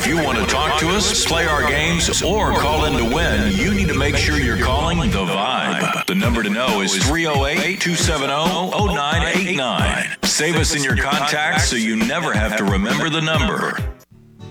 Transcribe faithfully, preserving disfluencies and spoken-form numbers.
you want to talk to us, play our games, or call in to win, you need to make sure you're calling The Vibe. The number to know is three oh eight, two seven oh, oh nine eight nine. Save us in your contacts so you never have to remember the number.